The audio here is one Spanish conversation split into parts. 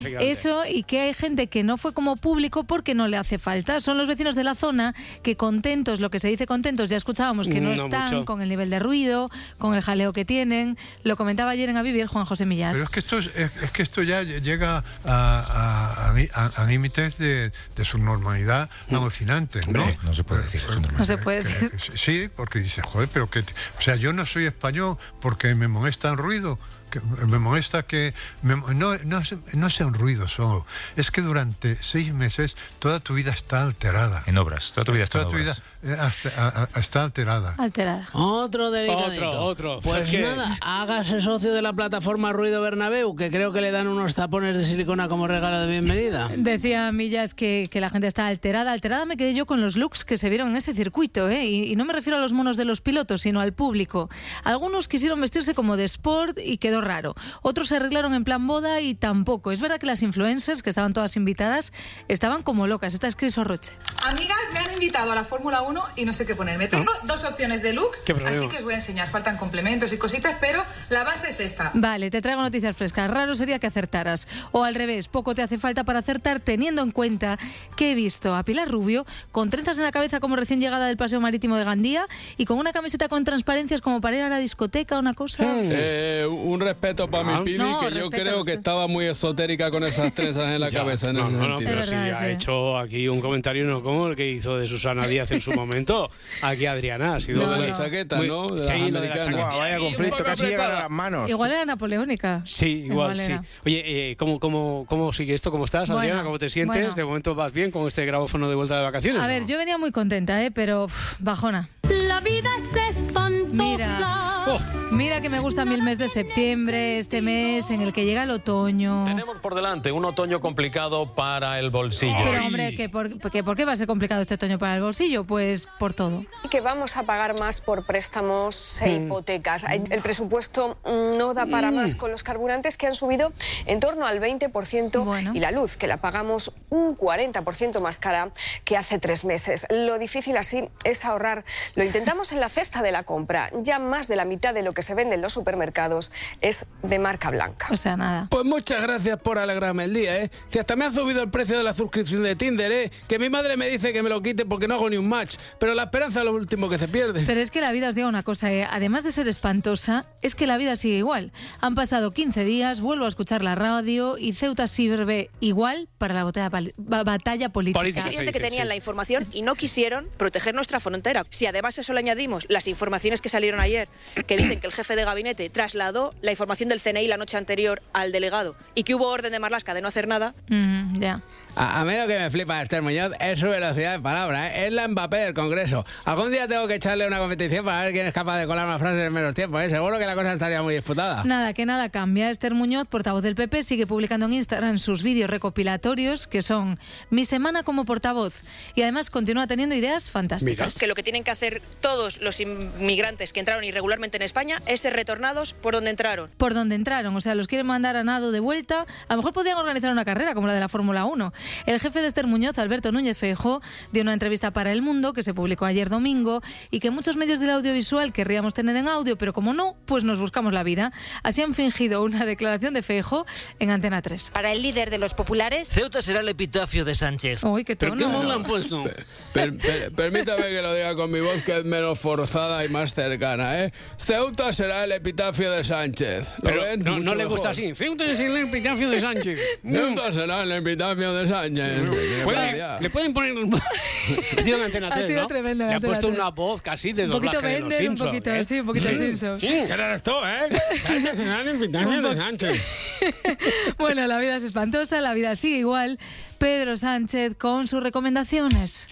Eso, y que hay gente que no fue como público porque no le hace falta. Son los vecinos de la zona que contentos, lo que se dice contentos, ya escuchábamos que no están mucho con el nivel de ruido, con el jaleo que tienen. Lo comentaba ayer en A Vivir Juan José Millás. Pero es que esto ya llega a límites de subnormalidad alucinantes, ¿no? Hombre, no se puede decir eso. No se puede decir. Sí, porque dice, joder, pero que... O sea, yo no soy español porque me molesta el ruido. Me molesta que... No sea un ruido solo. Es que durante 6 meses toda tu vida está alterada. En obras. Toda tu vida está en obras. Está alterada. Otro delicadito. Otro. Pues nada, hágase socio de la plataforma Ruido Bernabéu, que creo que le dan unos tapones de silicona como regalo de bienvenida. Decía Millas que la gente está alterada. Alterada me quedé yo con los looks que se vieron en ese circuito, ¿eh? Y no me refiero a los monos de los pilotos, sino al público. Algunos quisieron vestirse como de sport y quedó raro. Otros se arreglaron en plan boda y tampoco. Es verdad que las influencers, que estaban todas invitadas, estaban como locas. Esta es Cris Orroche. Amigas, me han invitado a la Fórmula 1 y no sé qué ponerme. Tengo 2 opciones de looks, así que os voy a enseñar. Faltan complementos y cositas, pero la base es esta. Vale, te traigo noticias frescas. Raro sería que acertaras. O al revés, poco te hace falta para acertar, teniendo en cuenta que he visto a Pilar Rubio con trenzas en la cabeza como recién llegada del paseo marítimo de Gandía y con una camiseta con transparencias como para ir a la discoteca, una cosa... Un respeto para mi Pili, que yo creo que estaba muy esotérica con esas trenzas en la cabeza en ese sentido. Pero sí, ha hecho aquí un comentario no como el que hizo de Susana Díaz en su momento. Aquí Adriana ha sido de la chaqueta, ¿no? De sí, las americanas. Vaya conflicto, casi llegan a las manos. Igual era napoleónica. Sí, igual sí. Oye, ¿cómo sigue esto? ¿Cómo estás, Adriana? ¿Cómo te sientes? Bueno. De momento vas bien con este grabófono de vuelta de vacaciones. A ver, yo venía muy contenta, pero bajona. La vida es espantosa. Mira que me gusta a mí el mes de septiembre, este mes en el que llega el otoño. Tenemos por delante un otoño complicado para el bolsillo. Pero hombre, ¿por qué va a ser complicado este otoño para el bolsillo? Pues por todo. Que vamos a pagar más por préstamos e hipotecas. El presupuesto no da para más con los carburantes que han subido en torno al 20% y la luz, que la pagamos un 40% más cara que hace 3 meses. Lo difícil así es ahorrar. Lo intentamos en la cesta de la compra. Ya más de la mitad de lo que se vende en los supermercados es de marca blanca. O sea, nada. Pues muchas gracias por alegrarme el día, ¿eh? Que hasta me ha subido el precio de la suscripción de Tinder, ¿eh? Que mi madre me dice que me lo quite porque no hago ni un match. Pero la esperanza es lo último que se pierde. Pero es que la vida, os digo una cosa, ¿eh? Además de ser espantosa, es que la vida sigue igual. Han pasado 15 días, vuelvo a escuchar la radio y Ceuta sirve igual para la batalla política. Hay gente que tenían la información y no quisieron proteger nuestra frontera. Si además eso le añadimos las informaciones que salieron ayer, que dicen que el jefe de gabinete trasladó la información del CNI la noche anterior al delegado y que hubo orden de Marlaska de no hacer nada. Ya. A mí lo que me flipa Esther Muñoz es su velocidad de palabra, ¿eh? Es la Mbappé del Congreso. Algún día tengo que echarle una competición para ver quién es capaz de colar una frase en menos tiempo, ¿eh? Seguro que la cosa estaría muy disputada. Nada, que nada cambia. Esther Muñoz, portavoz del PP, sigue publicando en Instagram sus vídeos recopilatorios, que son Mi semana como portavoz. Y además continúa teniendo ideas fantásticas. Que lo que tienen que hacer todos los inmigrantes que entraron irregularmente en España es ser retornados por donde entraron. Por donde entraron, o sea, los quieren mandar a nado de vuelta. A lo mejor podrían organizar una carrera como la de la Fórmula 1. El jefe de Esther Muñoz, Alberto Núñez Feijóo, dio una entrevista para El Mundo que se publicó ayer domingo y que muchos medios del audiovisual querríamos tener en audio, pero como no, pues nos buscamos la vida. Así han fingido una declaración de Feijóo en Antena 3. Para el líder de los populares, Ceuta será el epitafio de Sánchez. Uy, qué tono. ¿Pero qué modo han puesto? Permítame que lo diga con mi voz, que es menos forzada y más cercana, ¿eh? Ceuta será el epitafio de Sánchez. Pero no le gusta así. Ceuta es el epitafio de Sánchez. Ceuta será el epitafio de Sánchez. Le pueden poner... Ha sido en Antena 3, ha sido ¿no? tremendo. Le ha puesto una voz casi de doblaje de los Simpsons. Un poquito, sí, un poquito Simpsons. Sí, ¿qué eres tú, eh? Ceuta será el epitafio de Sánchez. Bueno, la vida es espantosa, la vida sigue igual. Pedro Sánchez con sus recomendaciones.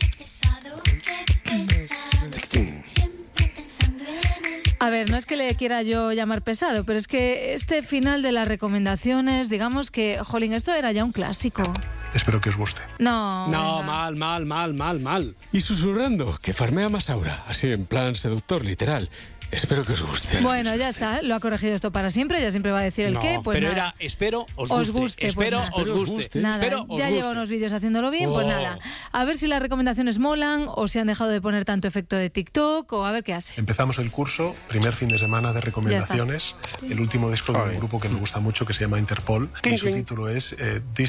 A ver, no es que le quiera yo llamar pesado, pero es que este final de las recomendaciones, digamos que, jolín, esto era ya un clásico. Espero que os guste. No, mal. Y susurrando, que farmea Masaura, así en plan seductor literal. Espero que os guste. Bueno, ya está, lo ha corregido esto para siempre, ya siempre va a decir el qué. Pues pero nada. era espero os guste. Espero os guste. Nada, Espero os ya guste. lleva unos vídeos haciéndolo bien, pues nada. A ver si las recomendaciones molan o si han dejado de poner tanto efecto de TikTok o a ver qué hace. Empezamos el curso, primer fin de semana de recomendaciones. El último disco de un grupo que me gusta mucho que se llama Interpol. Y su título es